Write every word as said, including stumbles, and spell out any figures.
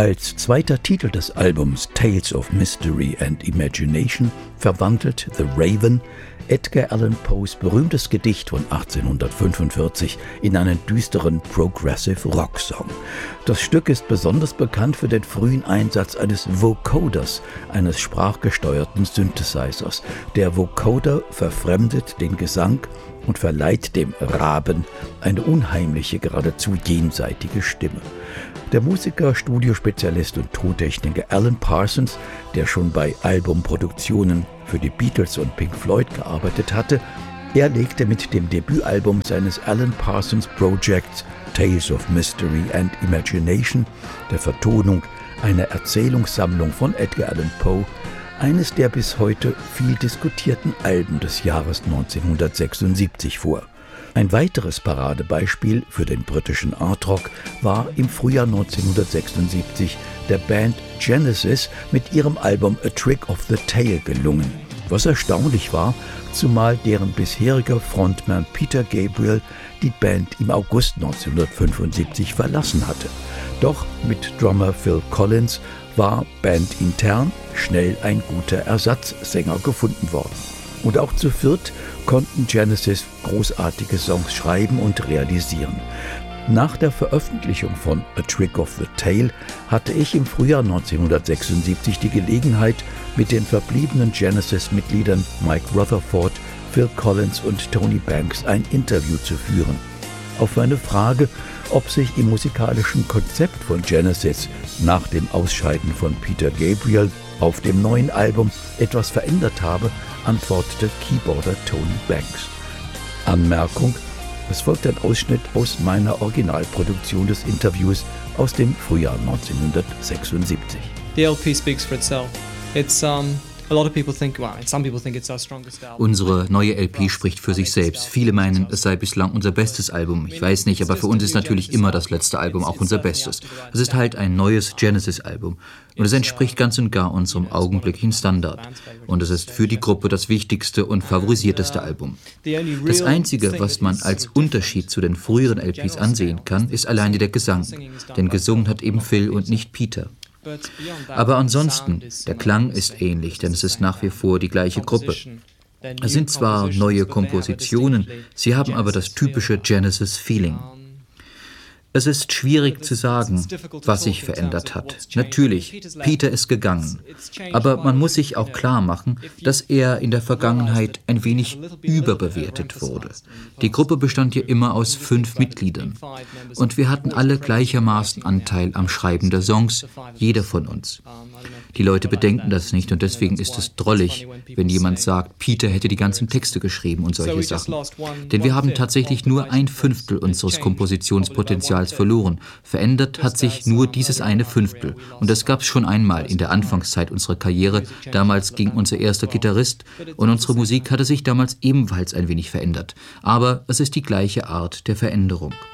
Als zweiter Titel des Albums Tales of Mystery and Imagination verwandelt The Raven Edgar Allan Poes berühmtes Gedicht von achtzehnhundertfünfundvierzig in einen düsteren Progressive Rock Song. Das Stück ist besonders bekannt für den frühen Einsatz eines Vocoders, eines sprachgesteuerten Synthesizers. Der Vocoder verfremdet den Gesang und verleiht dem Raben eine unheimliche, geradezu jenseitige Stimme. Der Musiker, Studiospezialist und Tontechniker Alan Parsons, der schon bei Albumproduktionen für die Beatles und Pink Floyd gearbeitet hatte, er legte mit dem Debütalbum seines Alan Parsons Projects Tales of Mystery and Imagination, der Vertonung einer Erzählungssammlung von Edgar Allan Poe, eines der bis heute viel diskutierten Alben des Jahres neunzehnhundertsechsundsiebzig vor. Ein weiteres Paradebeispiel für den britischen Art-Rock war im Frühjahr neunzehnhundertsechsundsiebzig der Band Genesis mit ihrem Album A Trick of the Tail gelungen, was erstaunlich war, zumal deren bisheriger Frontmann Peter Gabriel die Band im August neunzehnhundertfünfundsiebzig verlassen hatte. Doch mit Drummer Phil Collins war bandintern schnell ein guter Ersatzsänger gefunden worden. Und auch zu viert konnten Genesis großartige Songs schreiben und realisieren. Nach der Veröffentlichung von A Trick of the Tail hatte ich im Frühjahr neunzehnhundertsechsundsiebzig die Gelegenheit, mit den verbliebenen Genesis-Mitgliedern Mike Rutherford, Phil Collins und Tony Banks ein Interview zu führen. Auf meine Frage, ob sich im musikalischen Konzept von Genesis nach dem Ausscheiden von Peter Gabriel auf dem neuen Album etwas verändert habe, antwortete Keyboarder Tony Banks. Anmerkung: Es folgt ein Ausschnitt aus meiner Originalproduktion des Interviews aus dem Frühjahr neunzehnhundertsechsundsiebzig. The L P speaks for itself. It's um a lot of people think, well, some people think it's our strongest album. Unsere neue L P spricht für sich selbst. Viele meinen, es sei bislang unser bestes Album. Ich weiß nicht, aber für uns ist natürlich immer das letzte Album auch unser bestes. Es ist halt ein neues Genesis-Album. Und es entspricht ganz und gar unserem augenblicklichen Standard. Und es ist für die Gruppe das wichtigste und favorisierteste Album. Das Einzige, was man als Unterschied zu den früheren L Ps ansehen kann, ist alleine der Gesang. Denn gesungen hat eben Phil und nicht Peter. Aber ansonsten, der Klang ist ähnlich, denn es ist nach wie vor die gleiche Gruppe. Es sind zwar neue Kompositionen, sie haben aber das typische Genesis-Feeling. Es ist schwierig zu sagen, was sich verändert hat. Natürlich, Peter ist gegangen. Aber man muss sich auch klar machen, dass er in der Vergangenheit ein wenig überbewertet wurde. Die Gruppe bestand ja immer aus fünf Mitgliedern. Und wir hatten alle gleichermaßen Anteil am Schreiben der Songs, jeder von uns. Die Leute bedenken das nicht und deswegen ist es drollig, wenn jemand sagt, Peter hätte die ganzen Texte geschrieben und solche Sachen. Denn wir haben tatsächlich nur ein Fünftel unseres Kompositionspotenzials verloren. Verändert hat sich nur dieses eine Fünftel. Und das gab es schon einmal in der Anfangszeit unserer Karriere. Damals ging unser erster Gitarrist und unsere Musik hatte sich damals ebenfalls ein wenig verändert. Aber es ist die gleiche Art der Veränderung.